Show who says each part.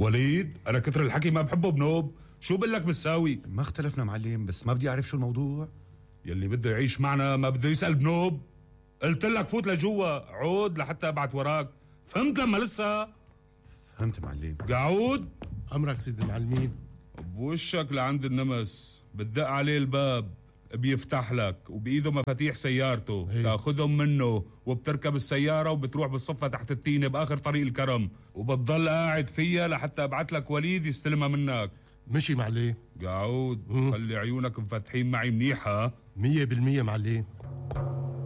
Speaker 1: وليد انا كتر الحكي ما بحبه بنوب. شو بقول لك بتساوي؟
Speaker 2: ما اختلفنا معلم، بس ما بدي اعرف شو الموضوع.
Speaker 1: يلي بده يعيش معنا ما بده يسأل بنوب. قلت لك فوت لجوا، عود لحتى ابعت وراك. فهمت لما لسه؟
Speaker 2: فهمت معلم.
Speaker 1: قعود.
Speaker 3: امرك سيد المعلمين.
Speaker 1: بوشك لعند النمس، بتدق عليه الباب بيفتح لك وبايده مفاتيح سيارته. تاخذهم منه وبتركب السيارة وبتروح بالصفة تحت التينة باخر طريق الكرم، وبتضل قاعد فيها لحتى ابعت لك وليد يستلمها منك.
Speaker 3: مشي معلم.
Speaker 1: قعود. خلي عيونك مفتحين معي منيحة.
Speaker 3: 100% معلم.